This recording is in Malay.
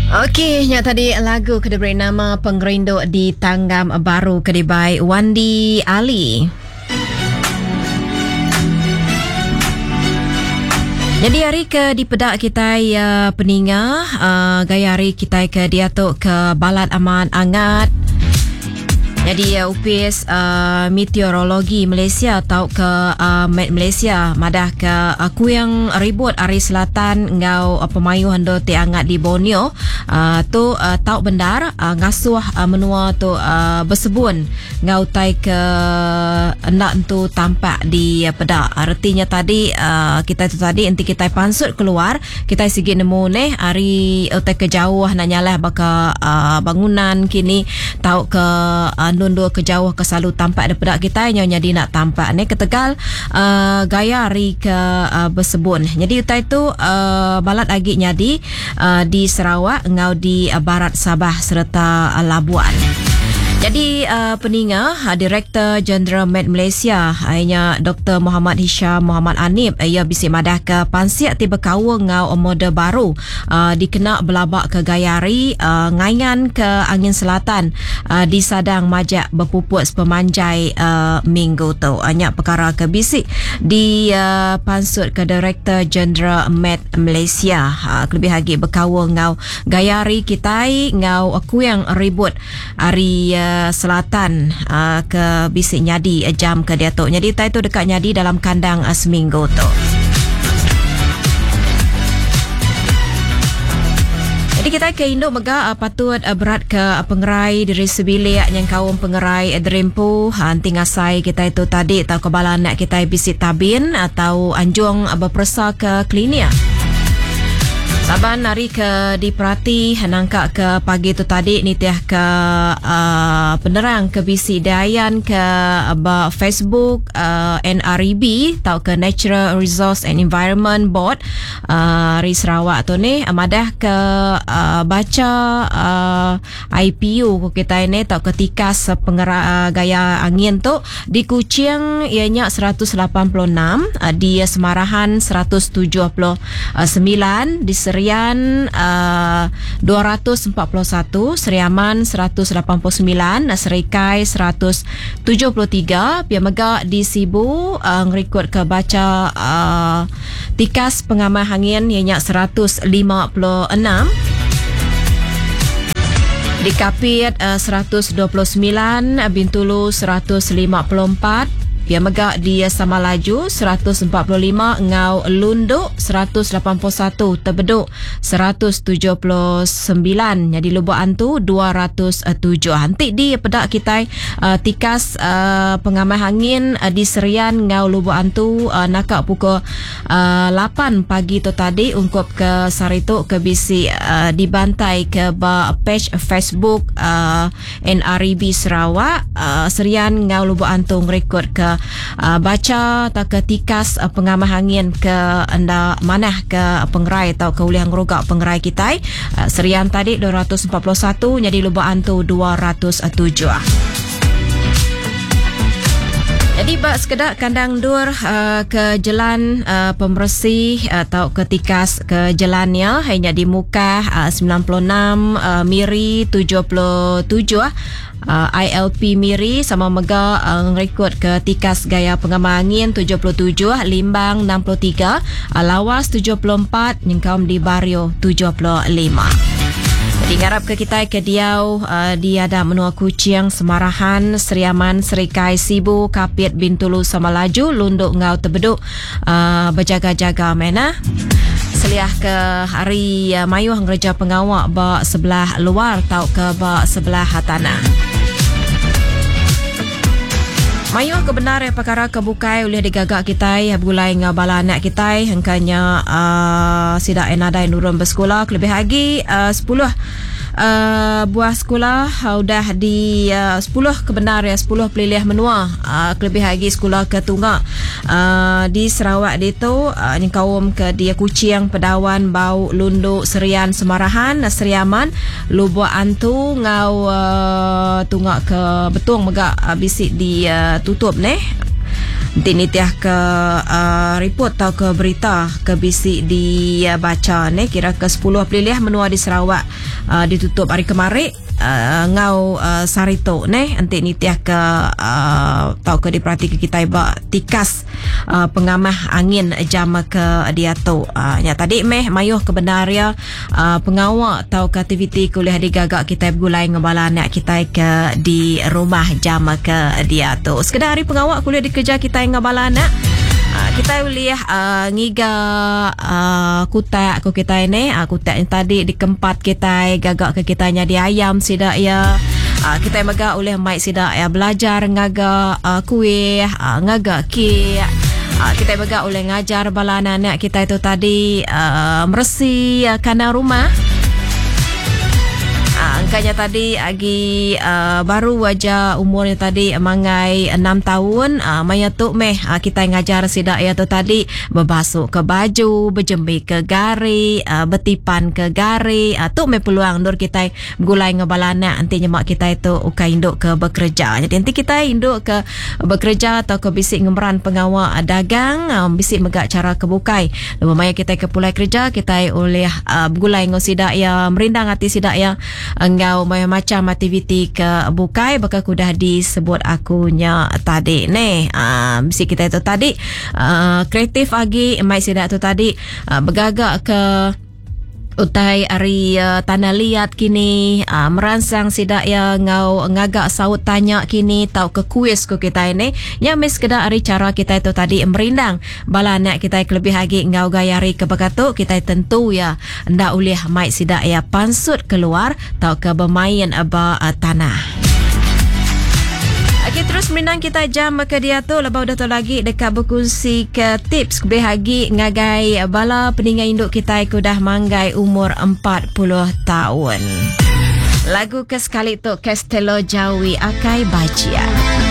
Okey, nyak tadi lagu kedai nama Pengerinduk di Tanggam Baru kedai Wandi Ali. Jadi hari ke di pedak kita peninga gaya hari kita ke diatuk ke Balad Aman Angat. Jadi UPS Meteorologi Malaysia atau ke Met Malaysia madah ke aku yang ribut Ari Selatan ngau pemayu hando ti angat di Borneo tu tau bendar ngasuh menua tu bersebun ngau tai ke nak tu tampak di pedak. Artinya tadi kita tu tadi enti kita pansut keluar kita sigi nemu neh ari utai ke jauh nak nyalah baka bangunan kini tau ke nundur ke jauh ke selalu tampak daripada kita nyonya di nak tampak ni ketegal gaya hari ke bersebun. Jadi utai tu balat agi nyadi di Sarawak ngau di barat Sabah serta Labuan. Jadi peninga Direktur Jeneral Met Malaysia ianya Dr. Muhammad Hisham Muhammad Anib ia bisik madah ke pansiak tiba kawa ngau model baru dikena belabak ke gayari ngayan ke angin selatan di Sadang Majak berpuput pemanjai minggu tu. Banyak perkara ke bisik di pansut ke Direktur Jeneral Met Malaysia lebih lagi berkawa ngau gayari kitai ngau aku yang ribut hari selatan ke bisik nyadi jam ke dia tu. Jadi tai tu dekat nyadi dalam kandang seminggu tu. Jadi kita ke Induk mega patut berat ke pengerai diri sebilik yang kaum pengerai Dreampo anti ngasai kita itu tadi atau kebalan nak kita bisik tabin atau anjung berpersa ke klinik. Saban hari ke diperhati nangkak ke pagi tu tadi ni tiah ke penerang ke bisi dayan ke Facebook NREB tau ke Natural Resource and Environment Board Ri Sarawak tu ni madah ke baca IPU ku kita ini tau ke tikas gaya angin tu di Kuching ianya 186 di Semarahan 179 di Serian 241, Seriaman 189, Serikai 173, Pia Mega di Sibu ngerikut ke baca tikas pengamai angin ianya 156. Di Kapit 129, Bintulu 154, Pia Mega di Samalaju 145, Ngau Lunduk 181, Tebeduk 179, jadi Lubuk Antu 207. Hantik di pedak kita tikas pengamai angin di Serian Ngau Lubuk Antu nakak pukul 8 pagi tu tadi ungkup ke Sarituk ke bisi dibantai ke page Facebook NREB Sarawak Serian Ngau Lubuk Antu ngerekod ke baca atau ke tikas pengamai angin ke anda manah ke pengerai atau ke uliang rogak pengerai kita Serian tadi 241 jadi Lubuk Antu 207. Jadi bak sekedar kandang dur ke jalan pembersih atau ke tikas ke jalannya hanya di muka 96 Miri 77 ILP Miri sama Mega rekod ke tikas gaya pengamai angin 77 Limbang 63 Lawas 74 Nyengkaum di Bario 75. Jadi ngarap ke kita ke Diau di ada menua Kuching Semarahan Seriaman Serikai Sibu Kapit Bintulu Samalaju Lunduk Ngau Tebeduk berjaga-jaga mena seliah ke hari mayuh ngereja pengawak ba sebelah luar tau ke ba sebelah tanah. Mayuh kebenar perkara kebukai oleh digagak kita bulai ngabala anak kita hangkanya sidak enadai nurun bersekolah lebih lagi 10 buah sekolah udah di 10 kebenar ya 10 pelilih menua lebih lagi sekolah ke Tunggak di Sarawak itu yang kaum ke dia Kuching Pedawan Bau Lunduk Serian Semarahan Seriaman Lubuk Antu Ngau Tunggak ke Betung Megak bisik di tutup neh nitiah ke report atau ke berita ke bisik dibaca ni kira ke 10 April menua di Sarawak ditutup hari kemarin. Ngau sarito ne antik nitiah ke tau ke diperhati ke kita iba tikas pengamah angin jam ke dia tu nya tadi mayuh kebenaria pengawak tau ke aktiviti kuliah digagak kita bergulai ngebala anak kita ke di rumah jam ke dia tu sekedar hari pengawak kuliah dikerja kita ngebala anak kita boleh ngiga kutak ko kita ini kutak yang tadi di kempat kita gagak ke kitanya di ayam sidak ya kita maga oleh mai sidak ya belajar ngaga kuih ngaga ki kita maga oleh ngajar bala anak kita itu tadi meresi kana rumah. Angkanya tadi agi baru wajah umurnya tadi mangai 6 tahun maya tu kita ngajar sidak ya tu tadi berbasuh ke baju berjembi ke gari betipan ke gari tu peluang nur kita gulai ngebalana nanti nyemak kita itu ukai induk ke bekerja jadi nanti kita induk ke bekerja atau ke bisik ngemeran pengawal dagang bisik megak cara kebukai lepas maya kita ke pulai kerja kita oleh gulai ngosidak ya merindang hati sidak ya engau macam aktiviti ke bukai bakal kudah disebut akunya tadi ni mesti kita itu tadi kreatif lagi mai sidak tu tadi bergagak ke utai ari tanah liat kini merangsang sidak ya ngau ngagak saut tanya kini tau ke kuis ko kita ini ya mes keda ari cara kita itu tadi merindang bala anak kita lebih lagi ngau gayari ke bekatu kita tentu ya ndak ulih mai sidak ya pansut keluar tau ke bermain aba tanah. Okay, terus menang kita jam ke dia tu lepas dah tu lagi dekat berkongsi ke tips behagi ngagai bala peningai induk kita dah manggai umur 40 tahun. Lagu ke sekali tu Castello Jawi Akai Bajia.